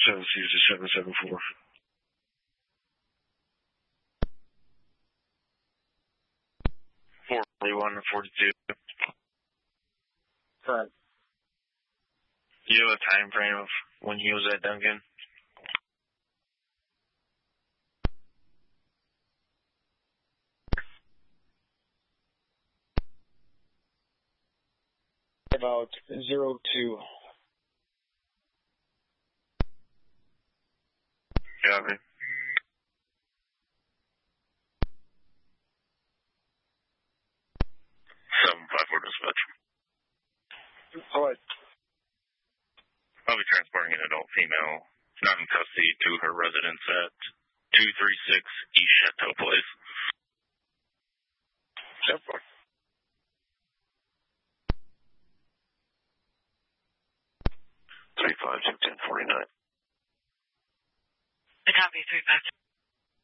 7 C's to 774. $41 and $42. Correct. Do you have a time frame of when he was at Duncan? About 02. Copy. 754 dispatch. Go ahead. I'll be transporting an adult female not in custody to her residence at 236 East Chateau Place. 7-4. $35 to 1049. I copy 35.